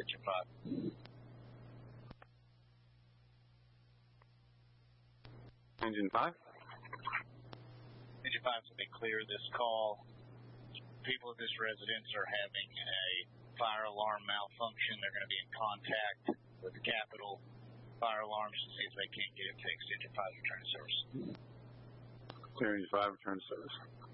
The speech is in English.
Engine 5. Engine 5? Engine 5, to be clear, this call, people at this residence are having a fire alarm malfunction. They're going to be in contact with Capital Fire Alarms to see if they can't get it fixed. Engine 5 return to service. Clear Engine 5, return to service.